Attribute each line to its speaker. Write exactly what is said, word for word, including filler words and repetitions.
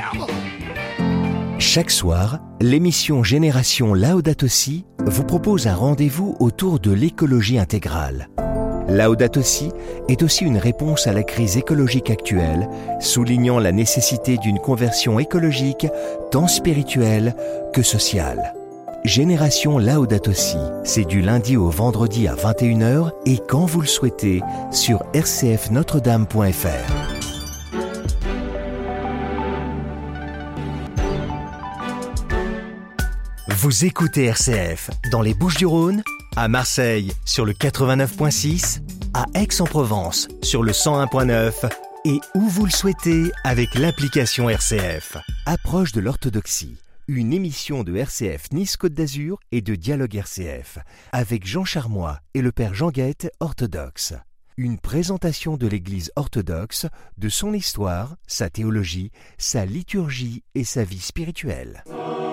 Speaker 1: Chaque soir, l'émission Génération Laudato Si vous propose un rendez-vous autour de l'écologie intégrale. Laudato Si est aussi une réponse à la crise écologique actuelle, soulignant la nécessité d'une conversion écologique tant spirituelle que sociale. Génération Laudato Si, c'est du lundi au vendredi à vingt et une heures et quand vous le souhaitez sur r c f notre dame point f r. Vous écoutez R C F dans les Bouches-du-Rhône, à Marseille sur le quatre-vingt-neuf point six, à Aix-en-Provence sur le cent un point neuf et où vous le souhaitez avec l'application R C F. Approche de l'orthodoxie, une émission de R C F Nice-Côte d'Azur et de Dialogue R C F avec Jean Charmois et le père Jean Guette, orthodoxe. Une présentation de l'Église orthodoxe, de son histoire, sa théologie, sa liturgie et sa vie spirituelle.